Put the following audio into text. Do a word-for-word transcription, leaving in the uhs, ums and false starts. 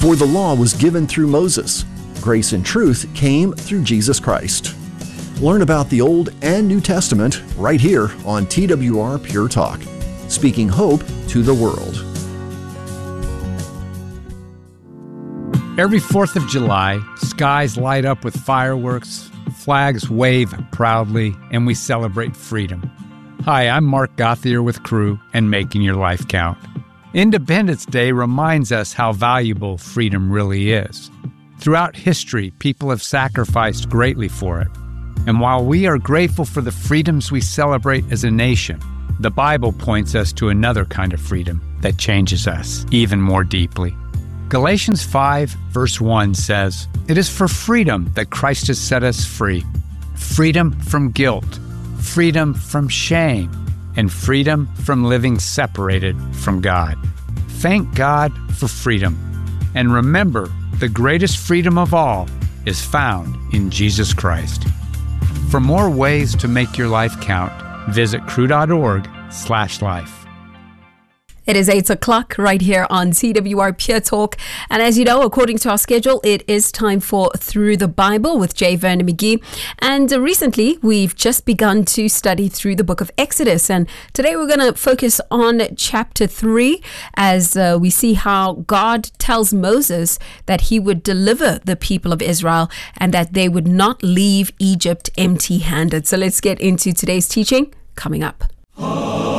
For the law was given through Moses. Grace and truth came through Jesus Christ. Learn about the Old and New Testament right here on T W R Pure Talk, speaking hope to the world. Every fourth of July, skies light up with fireworks, flags wave proudly, and we celebrate freedom. Hi, I'm Mark Gothier with Crew and Making Your Life Count. Independence Day reminds us how valuable freedom really is. Throughout history, people have sacrificed greatly for it. And while we are grateful for the freedoms we celebrate as a nation, the Bible points us to another kind of freedom that changes us even more deeply. Galatians five, verse one says, "It is for freedom that Christ has set us free. Freedom from guilt, freedom from shame, and freedom from living separated from God." Thank God for freedom. And remember, the greatest freedom of all is found in Jesus Christ. For more ways to make your life count, visit crew.org slash life. It is eight o'clock right here on T W R Pure Talk. And as you know, according to our schedule, it is time for Through the Bible with J. Vernon McGee. And uh, recently, we've just begun to study through the book of Exodus. And today we're going to focus on chapter three as uh, we see how God tells Moses that he would deliver the people of Israel and that they would not leave Egypt empty-handed. So let's get into today's teaching coming up.